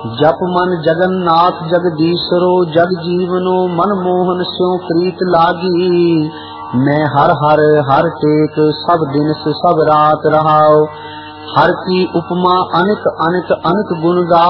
जप मन जगन्नाथ जगदीशरो जग जीवनो मन मोहन स्यों प्रीत लागी। मैं हर हर हर टेक सब दिन सब रात रहाओ। हर की उपमा अनिक अनिक अनिक गुण गाओ।